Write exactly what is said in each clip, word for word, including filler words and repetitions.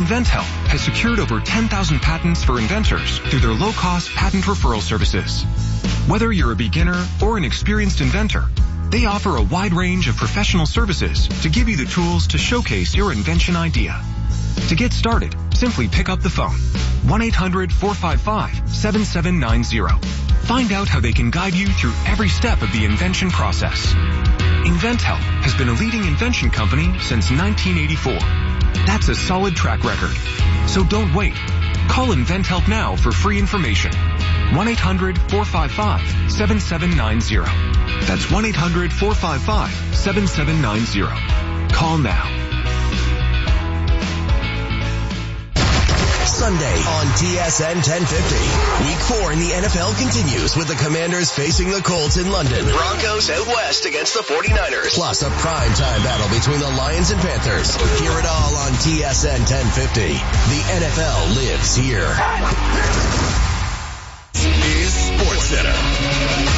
InventHelp has secured over ten thousand patents for inventors through their low-cost patent referral services. Whether you're a beginner or an experienced inventor, they offer a wide range of professional services to give you the tools to showcase your invention idea. To get started, simply pick up the phone. one eight hundred four five five seven seven nine zero. Find out how they can guide you through every step of the invention process. InventHelp has been a leading invention company since nineteen eighty-four. That's a solid track record. So don't wait. Call InventHelp now for free information. one eight hundred four five five seven seven nine zero. That's one eight hundred four five five seven seven nine zero. Call now. Sunday on T S N ten fifty. Week four in the N F L continues with the Commanders facing the Colts in London. Broncos out west against the forty-niners. Plus a primetime battle between the Lions and Panthers. Hear it all on T S N ten fifty. The N F L lives here. Is SportsCenter.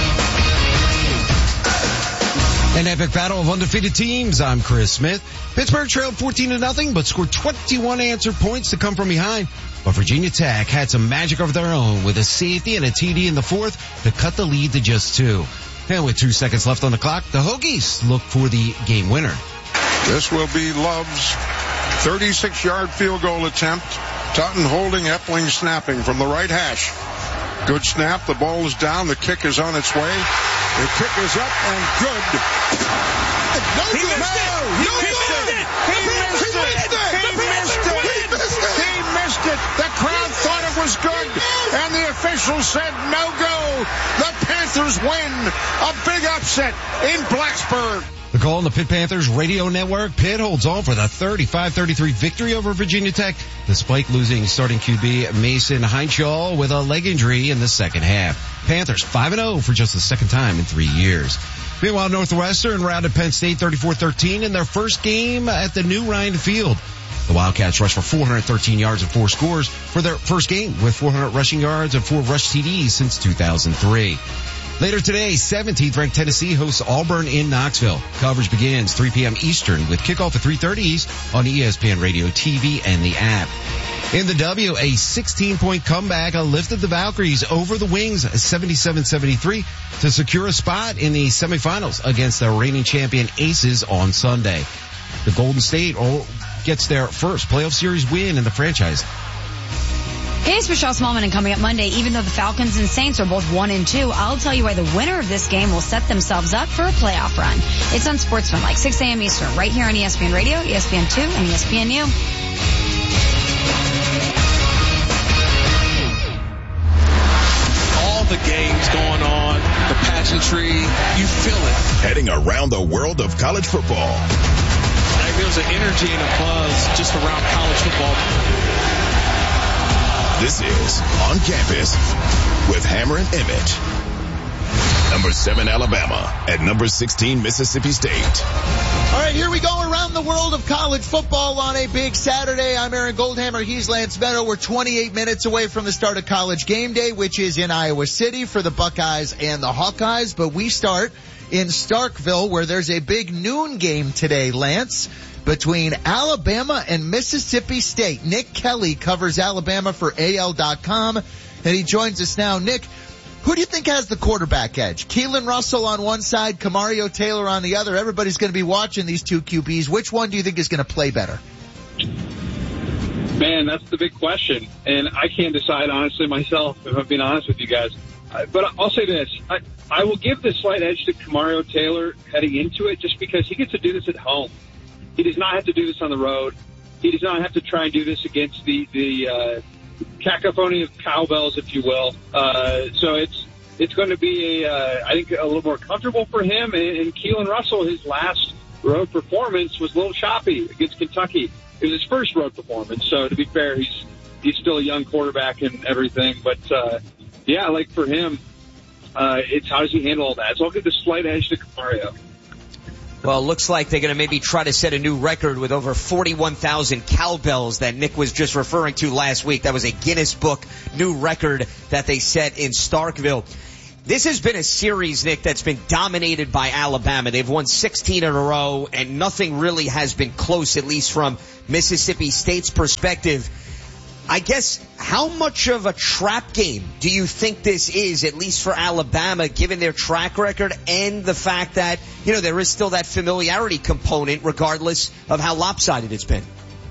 An epic battle of undefeated teams. I'm Chris Smith. Pittsburgh trailed fourteen to nothing, but scored twenty-one answered points to come from behind. But Virginia Tech had some magic of their own with a safety and a T D in the fourth to cut the lead to just two. And with two seconds left on the clock, the Hokies look for the game winner. This will be Love's thirty-six yard field goal attempt. Tutton holding, Epling snapping from the right hash. Good snap. The ball is down. The kick is on its way. The kick is up and good. No he good. Missed it. He no missed good. it. He missed it. He missed it. He missed it. He missed it. The crowd thought it was good, and the officials said no go. The Panthers win. A big upset in Blacksburg. The call on the Pitt Panthers radio network. Pitt holds on for the thirty-five thirty-three victory over Virginia Tech, despite losing starting Q B Mason Heinschel with a leg injury in the second half. Panthers five and oh for just the second time in three years. Meanwhile, Northwestern routed Penn State thirty-four thirteen in their first game at the new Ryan Field. The Wildcats rushed for four hundred thirteen yards and four scores for their first game with four hundred rushing yards and four rush T Ds since two thousand three. Later today, seventeenth ranked Tennessee hosts Auburn in Knoxville. Coverage begins three p.m. Eastern with kickoff at three thirty East on E S P N Radio, T V, and the app. In the W, a sixteen point comeback lifted the Valkyries over the Wings seventy-seven seventy-three to secure a spot in the semifinals against the reigning champion Aces on Sunday. The Golden State gets their first playoff series win in the franchise. Hey, it's Michelle Smallman, and coming up Monday, even though the Falcons and Saints are both one and two, I'll tell you why the winner of this game will set themselves up for a playoff run. It's on SportsFun, like six a.m. Eastern, right here on E S P N Radio, E S P N two, and E S P N U. All the games going on, the pageantry, you feel it. Heading around the world of college football. Like, there's an energy and a buzz just around college football. This is On Campus with Hammer and Emmett. Number seven, Alabama, at number sixteen, Mississippi State. All right, here we go around the world of college football on a big Saturday. I'm Aaron Goldhammer. He's Lance Meadow. We're twenty-eight minutes away from the start of College Game Day, which is in Iowa City for the Buckeyes and the Hawkeyes. But we start in Starkville, where there's a big noon game today, Lance, between Alabama and Mississippi State. Nick Kelly covers Alabama for A L dot com, and he joins us now. Nick, who do you think has the quarterback edge? Keelan Russell on one side, Camario Taylor on the other. Everybody's going to be watching these two Q Bs. Which one do you think is going to play better? Man, that's the big question, and I can't decide honestly myself, if I'm being honest with you guys. But I'll say this. I, I will give the slight edge to Camario Taylor heading into it just because he gets to do this at home. He does not have to do this on the road. He does not have to try and do this against the, the uh, cacophony of cowbells, if you will. Uh, so it's it's going to be, a, uh, I think, a little more comfortable for him. And, and Keelan Russell, his last road performance was a little choppy against Kentucky. It was his first road performance. So to be fair, he's he's still a young quarterback and everything. But, uh, yeah, like for him, uh, it's how does he handle all that? So I'll give the slight edge to Camario. Well, it looks like they're going to maybe try to set a new record with over forty-one thousand cowbells that Nick was just referring to last week. That was a Guinness Book new record that they set in Starkville. This has been a series, Nick, that's been dominated by Alabama. They've won sixteen in a row, and nothing really has been close, at least from Mississippi State's perspective. I guess, how much of a trap game do you think this is, at least for Alabama, given their track record and the fact that, you know, there is still that familiarity component regardless of how lopsided it's been?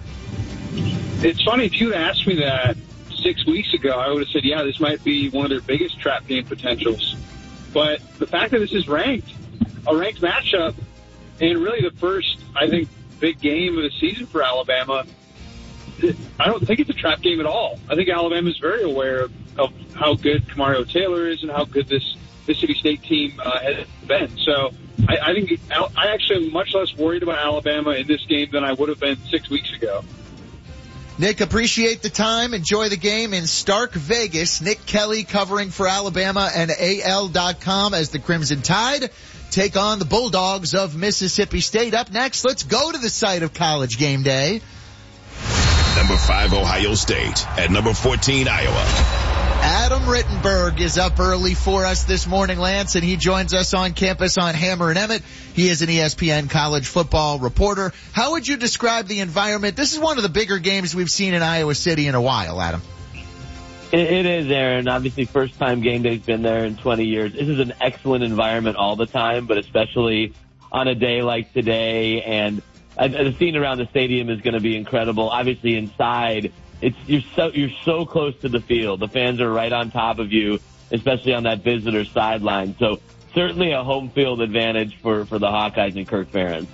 It's funny, if you had asked me that six weeks ago, I would have said, yeah, this might be one of their biggest trap game potentials. But the fact that this is ranked, a ranked matchup, and really the first, I think, big game of the season for Alabama, I don't think it's a trap game at all. I think Alabama is very aware of, of how good Kamario Taylor is and how good this Mississippi State team uh, has been. So I, I think I actually am much less worried about Alabama in this game than I would have been six weeks ago. Nick, appreciate the time. Enjoy the game in Stark Vegas. Nick Kelly covering for Alabama and A L dot com as the Crimson Tide take on the Bulldogs of Mississippi State. Up next, let's go to the site of College Game Day. Number five, Ohio State. At number fourteen, Iowa. Adam Rittenberg is up early for us this morning, Lance, and he joins us on campus on Hammer and Emmett. He is an E S P N college football reporter. How would you describe the environment? This is one of the bigger games we've seen in Iowa City in a while, Adam. It, it is, Aaron. Obviously, first time game day's been there in twenty years. This is an excellent environment all the time, but especially on a day like today. And uh, the scene around the stadium is going to be incredible. Obviously, inside, it's you're so you're so close to the field. The fans are right on top of you, especially on that visitor sideline. So certainly a home field advantage for, for the Hawkeyes and Kirk Ferentz.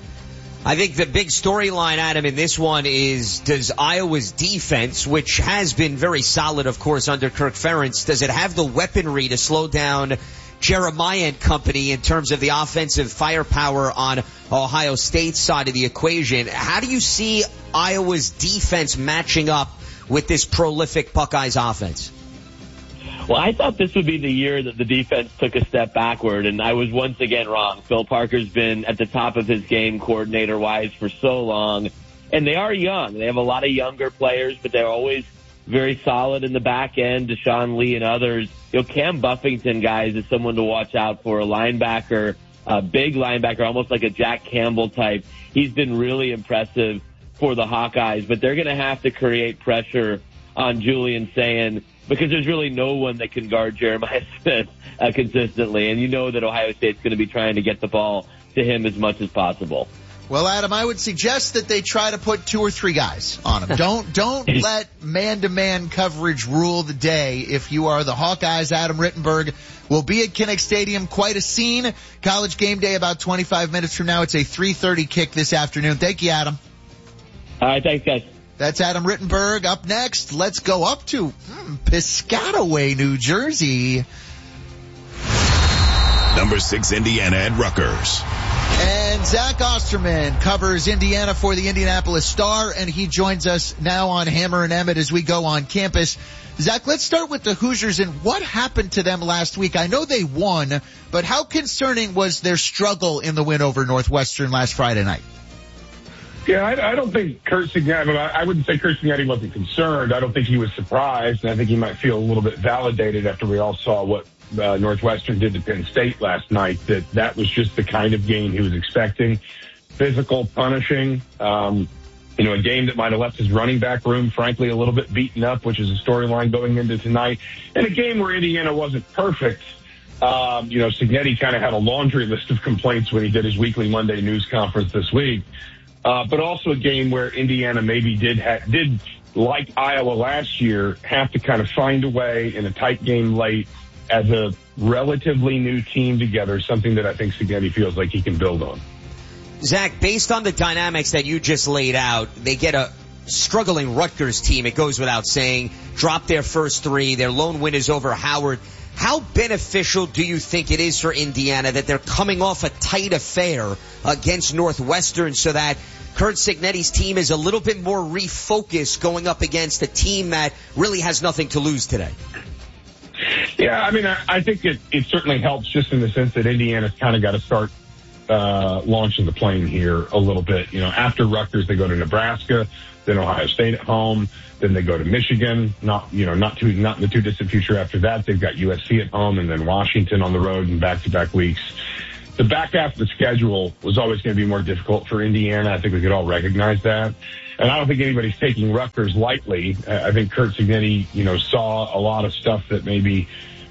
I think the big storyline, Adam, in this one is, does Iowa's defense, which has been very solid, of course, under Kirk Ferentz, does it have the weaponry to slow down Jeremiah and company in terms of the offensive firepower on Ohio State's side of the equation? How do you see Iowa's defense matching up with this prolific Buckeyes offense? Well, I thought this would be the year that the defense took a step backward, and I was once again wrong. Phil Parker's been at the top of his game coordinator-wise for so long, and they are young. They have a lot of younger players, but they're always very solid in the back end. Deshaun Lee and others. You know, Cam Buffington, guys, is someone to watch out for. A linebacker, a big linebacker, almost like a Jack Campbell type. He's been really impressive for the Hawkeyes, but they're going to have to create pressure on Julian Sayin because there's really no one that can guard Jeremiah Smith uh, consistently. And you know that Ohio State's going to be trying to get the ball to him as much as possible. Well, Adam, I would suggest that they try to put two or three guys on him. Don't don't let man-to-man coverage rule the day. If you are the Hawkeyes, Adam Rittenberg will be at Kinnick Stadium. Quite a scene. College Game Day about twenty-five minutes from now. It's a three thirty kick this afternoon. Thank you, Adam. All right, thanks, guys. That's Adam Rittenberg. Up next, let's go up to hmm, Piscataway, New Jersey. Number six, Indiana at Rutgers. And Zach Osterman covers Indiana for the Indianapolis Star, and he joins us now on Hammer and Emmett as we go on campus. Zach, let's start with the Hoosiers and what happened to them last week. I know they won, but how concerning was their struggle in the win over Northwestern last Friday night? Yeah, I, I don't think Curt Cignetti, I wouldn't say Curt Cignetti wasn't concerned. I don't think he was surprised, and I think he might feel a little bit validated after we all saw what uh, Northwestern did to Penn State last night, that that was just the kind of game he was expecting. Physical, punishing, um, you know, a game that might have left his running back room, frankly, a little bit beaten up, which is a storyline going into tonight. And a game where Indiana wasn't perfect. Um, you know, Cignetti kind of had a laundry list of complaints when he did his weekly Monday news conference this week. Uh, but also a game where Indiana maybe did, ha- did, like Iowa last year, have to kind of find a way in a tight game late as a relatively new team together, something that I think Cignetti feels like he can build on. Zach, based on the dynamics that you just laid out, they get a struggling Rutgers team, it goes without saying, drop their first three, their lone win is over Howard. How beneficial do you think it is for Indiana that they're coming off a tight affair against Northwestern so that Curt Cignetti's team is a little bit more refocused going up against a team that really has nothing to lose today? Yeah, I mean, I, I think it, it certainly helps just in the sense that Indiana's kind of got to start uh, launching the plane here a little bit. You know, after Rutgers, they go to Nebraska. then Ohio State at home, then they go to Michigan, not, you know, not too, not in the too distant future after that. They've got U S C at home and then Washington on the road in back-to-back weeks. The back half of the schedule was always going to be more difficult for Indiana. I think we could all recognize that. And I don't think anybody's taking Rutgers lightly. I think Curt Cignetti, you know, saw a lot of stuff that maybe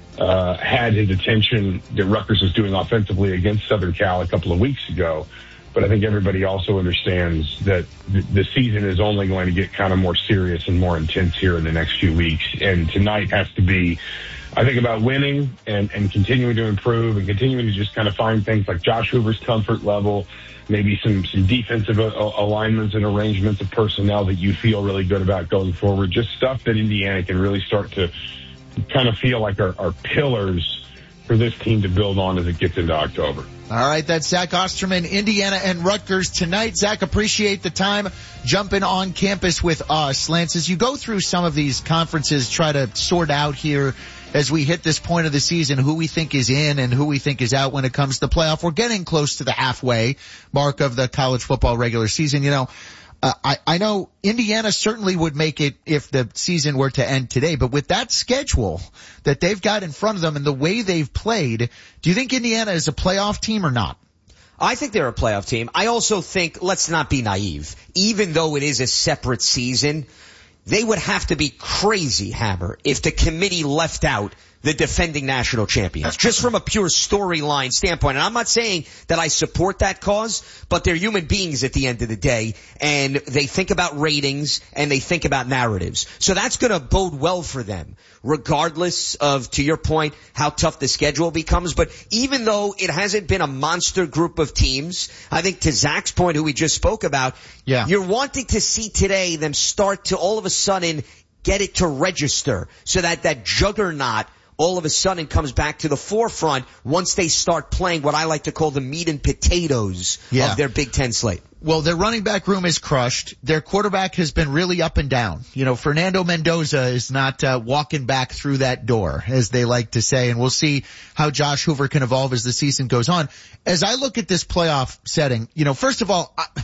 uh had his attention that Rutgers was doing offensively against Southern Cal a couple of weeks ago. But I think everybody also understands that th- the season is only going to get kind of more serious and more intense here in the next few weeks. And tonight has to be, I think, about winning and, and continuing to improve and continuing to just kind of find things like Josh Hoover's comfort level, maybe some, some defensive uh, alignments and arrangements of personnel that you feel really good about going forward. Just stuff that Indiana can really start to kind of feel like are, are pillars for this team to build on as it gets into October. All right, that's Zach Osterman, Indiana and Rutgers tonight. Zach, appreciate the time jumping on campus with us. Lance, as you go through some of these conferences, try to sort out here as we hit this point of the season who we think is in and who we think is out when it comes to the playoff. We're getting close to the halfway mark of the college football regular season. You know, Uh, I, I know Indiana certainly would make it if the season were to end today, but with that schedule that they've got in front of them and the way they've played, do you think Indiana is a playoff team or not? I think they're a playoff team. I also think, let's not be naive, even though it is a separate season, they would have to be crazy, Hammer, if the committee left out the defending national champions, just from a pure storyline standpoint. And I'm not saying that I support that cause, but they're human beings at the end of the day, and they think about ratings and they think about narratives. So that's going to bode well for them, regardless of, to your point, how tough the schedule becomes. But even though it hasn't been a monster group of teams, I think to Zach's point, who we just spoke about, yeah, you're wanting to see today them start to all of a sudden get it to register so that that juggernaut all of a sudden comes back to the forefront once they start playing what I like to call the meat and potatoes yeah. of their Big Ten slate. Well, their running back room is crushed. Their quarterback has been really up and down. You know, Fernando Mendoza is not uh, walking back through that door, as they like to say, and we'll see how Josh Hoover can evolve as the season goes on. As I look at this playoff setting, you know, first of all, I,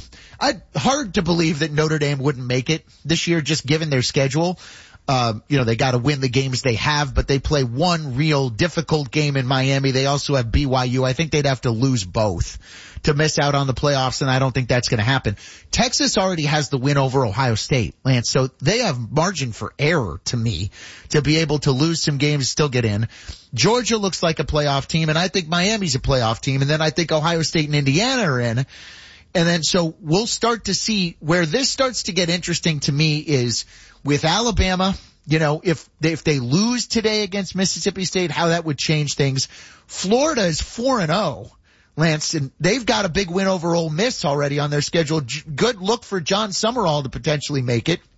I hard to believe that Notre Dame wouldn't make it this year, just given their schedule. Um, you know, they got to win the games they have, but they play one real difficult game in Miami. They also have B Y U. I think they'd have to lose both to miss out on the playoffs, and I don't think that's going to happen. Texas already has the win over Ohio State, Lance, so they have margin for error to me to be able to lose some games, still get in. Georgia looks like a playoff team, and I think Miami's a playoff team, and then I think Ohio State and Indiana are in. And then so we'll start to see where this starts to get interesting to me is with Alabama, you know, if they, if they lose today against Mississippi State, how that would change things. Florida is four and oh, Lance, and they've got a big win over Ole Miss already on their schedule. Good look for John Summerall to potentially make it.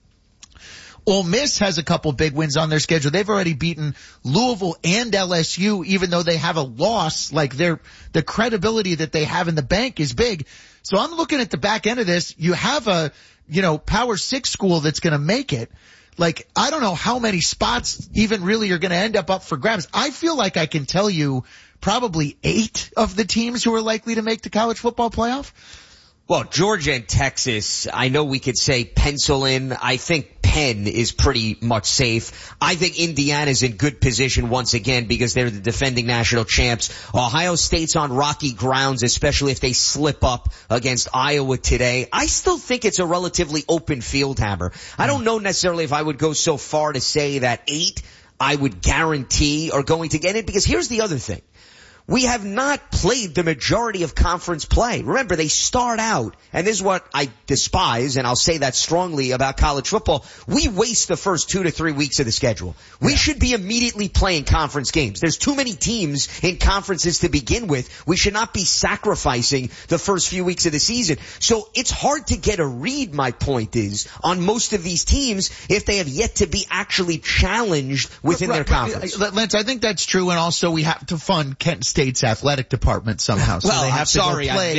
Ole Miss has a couple big wins on their schedule. They've already beaten Louisville and L S U, even though they have a loss. Like their, the credibility that they have in the bank is big. So I'm looking at the back end of this. You have a, you know, Power Six school that's going to make it. Like, I don't know how many spots even really are going to end up up for grabs. I feel like I can tell you probably eight of the teams who are likely to make the college football playoff. Well, Georgia and Texas, I know we could say pencil in. I think Penn is pretty much safe. I think Indiana's in good position once again because they're the defending national champs. Ohio State's on rocky grounds, especially if they slip up against Iowa today. I still think it's a relatively open field, Hammer. I don't know necessarily if I would go so far to say that eight I would guarantee are going to get it, because here's the other thing. We have not played the majority of conference play. Remember, they start out, and this is what I despise, and I'll say that strongly about college football. We waste the first two to three weeks of the schedule. We yeah. should be immediately playing conference games. There's too many teams in conferences to begin with. We should not be sacrificing the first few weeks of the season. So it's hard to get a read, my point is, on most of these teams if they have yet to be actually challenged within right, their conference. Right. Lance, I think that's true, and also we have to fund Kent State's athletic department somehow. So well, they have I'm to sorry, go play I mis-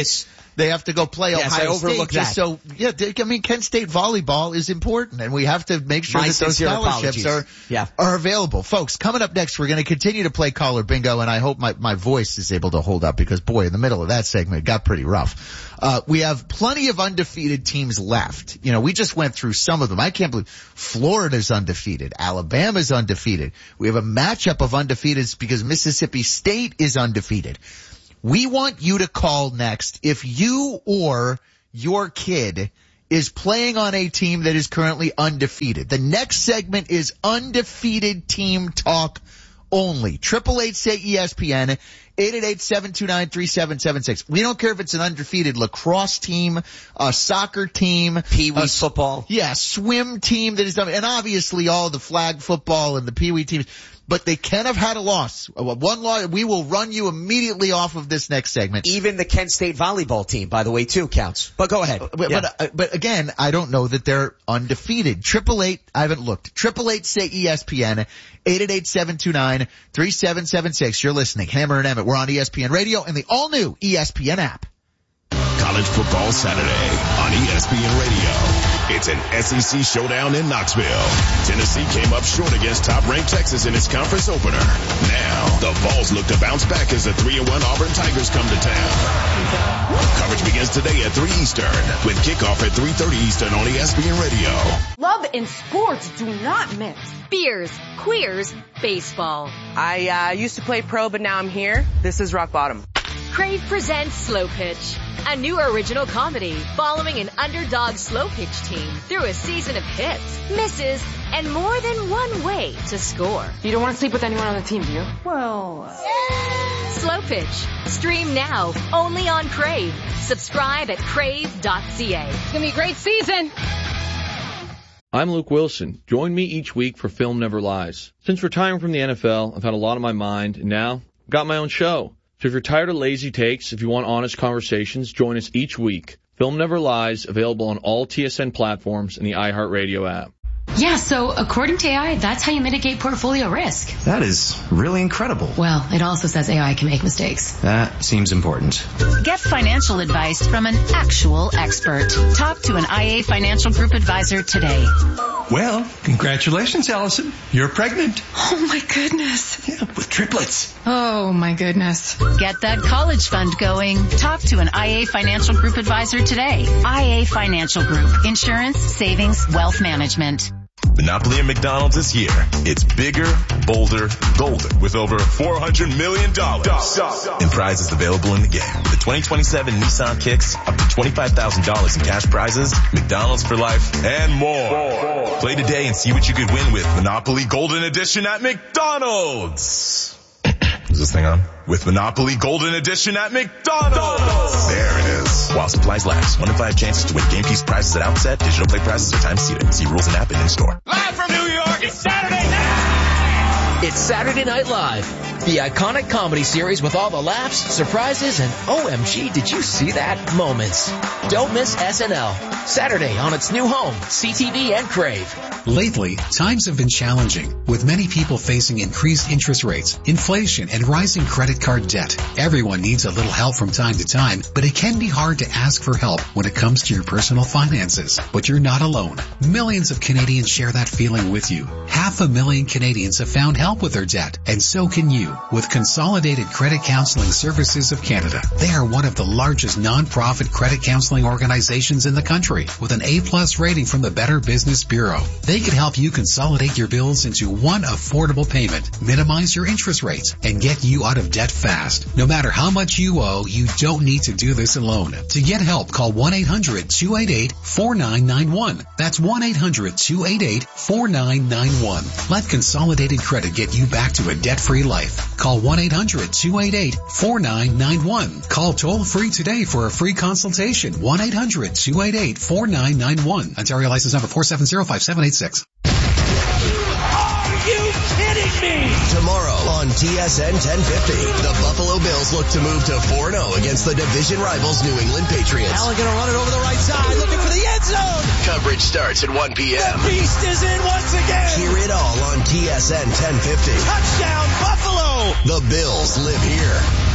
They have to go play yes, Ohio I State. overlooked Just that. so, yeah, I mean, Kent State volleyball is important, and we have to make sure My that those sincere scholarships are, yeah. are available. Folks, coming up next, we're going to continue to play caller bingo, and I hope my, my voice is able to hold up because, boy, in the middle of that segment, it got pretty rough. Uh, we have plenty of undefeated teams left. You know, we just went through some of them. I can't believe Florida's undefeated. Alabama's undefeated. We have a matchup of undefeateds because Mississippi State is undefeated. We want you to call next if you or your kid is playing on a team that is currently undefeated. The next segment is undefeated team talk only. Triple eight say E S P N, eight eight eight, seven two nine, three seven seven six. We don't care if it's an undefeated lacrosse team, a soccer team, Pee-wee football. Yeah, swim team that is done, and obviously all the flag football and the Pee-wee teams. But they can have had a loss. One loss, we will run you immediately off of this next segment. Even the Kent State volleyball team, by the way, too, counts. But go ahead. But, yeah. but, uh, but again, I don't know that they're undefeated. Triple eight, I haven't looked. Triple eight say E S P N, eight eight eight, seven two nine, three seven seven six. You're listening. Hammer and Emmett. We're on E S P N Radio and the all new E S P N app. College Football Saturday on E S P N Radio. It's an S E C showdown in Knoxville. Tennessee came up short against top-ranked Texas in its conference opener. Now, the Vols look to bounce back as the three and one Auburn Tigers come to town. Coverage begins today at three Eastern with kickoff at three thirty Eastern on E S P N Radio. Love and sports do not mix. Beers, queers, baseball. I uh, used to play pro, but now I'm here. This is rock bottom. Crave presents Slow Pitch, a new original comedy following an underdog slow pitch team through a season of hits, misses, and more than one way to score. You don't want to sleep with anyone on the team, do you? Well, yeah. Slow Pitch. Stream now, only on Crave. Subscribe at crave dot c a. It's going to be a great season. I'm Luke Wilson. Join me each week for Film Never Lies. Since retiring from the N F L, I've had a lot on my mind, and now I've got my own show. So if you're tired of lazy takes, if you want honest conversations, join us each week. Film Never Lies, available on all T S N platforms and the iHeartRadio app. Yeah, so according to A I, that's how you mitigate portfolio risk. That is really incredible. Well, it also says A I can make mistakes. That seems important. Get financial advice from an actual expert. Talk to an I A Financial Group advisor today. Well, congratulations, Allison. You're pregnant. Oh, my goodness. Yeah, with triplets. Oh, my goodness. Get that college fund going. Talk to an I A Financial Group advisor today. I A Financial Group. Insurance, savings, wealth management. Monopoly at McDonald's is here. It's bigger, bolder, golden with over four hundred million dollars in prizes available in the game. The twenty twenty-seven Nissan Kicks, up to twenty-five thousand dollars in cash prizes, McDonald's for life, and more. Play today and see what you could win with Monopoly Golden Edition at McDonald's. Is this thing on? With Monopoly Golden Edition at McDonald's. There it is. While supplies last. One in five chances to win game piece prizes at outset. Digital play prizes are time seated. See rules and app and in store. Live from New York, it's Saturday night! It's Saturday Night Live, the iconic comedy series with all the laughs, surprises, and O M G, did you see that moments. Don't miss S N L. Saturday on its new home, C T V and Crave. Lately, times have been challenging, with many people facing increased interest rates, inflation, and rising credit card debt. Everyone needs a little help from time to time, but it can be hard to ask for help when it comes to your personal finances. But you're not alone. Millions of Canadians share that feeling with you. Half a million Canadians have found help with their debt, and so can you with Consolidated Credit Counseling Services of Canada. They are one of the largest non-profit credit counseling organizations in the country, with an A-plus rating from the Better Business Bureau. They can help you consolidate your bills into one affordable payment, minimize your interest rates, and get you out of debt fast. No matter how much you owe, you don't need to do this alone. To get help, call one eight hundred, two eight eight, four nine nine one. That's one eight hundred, two eight eight, four nine nine one. Let Consolidated Credit get you back to a debt-free life. Call one eight hundred, two eight eight, four nine nine one. Call toll-free today for a free consultation. one eight hundred, two eight eight, four nine nine one. Ontario license number four seven zero five seven eight six. Are you kidding me? Tomorrow on T S N ten fifty, the Buffalo Bills look to move to four and oh against the division rivals New England Patriots. Allen gonna run it over the right side, looking for the end zone. Coverage starts at one p.m. The beast is in once again. Hear it all on T S N ten fifty. Touchdown, Buffalo! The Bills live here.